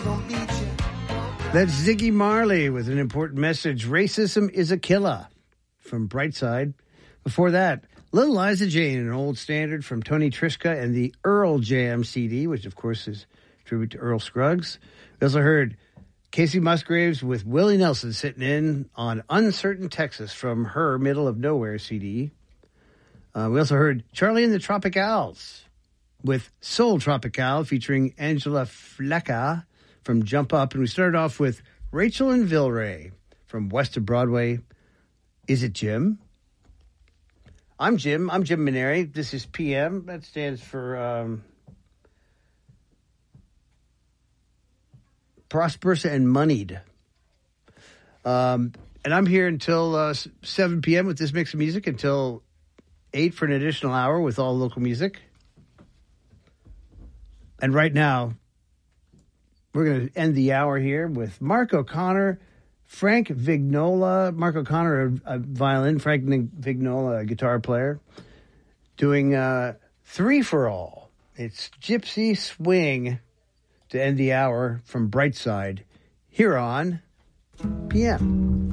That's Ziggy Marley with an important message. Racism is a killer from Brightside. Before that, Little Liza Jane, an old standard from Tony Trischka and the Earl Jam CD, which of course is a tribute to Earl Scruggs. We also heard Casey Musgraves with Willie Nelson sitting in on Uncertain Texas from her Middle of Nowhere CD. We also heard Charlie and the Tropicals with Soul Tropical featuring Angela Flecka from Jump Up. And we started off with Rachel and Vilray from West of Broadway. Is it Jim? I'm Jim. I'm Jim Maneri. This is PM. That stands for Prosperous and Moneyed. And I'm here until 7 p.m. with this mix of music until 8 for an additional hour with all local music. And right now, we're going to end the hour here with Mark O'Connor, Frank Vignola, Mark O'Connor, a violin, Frank Vignola, a guitar player, doing Three for All. It's Gypsy Swing to end the hour from Brightside here on PM.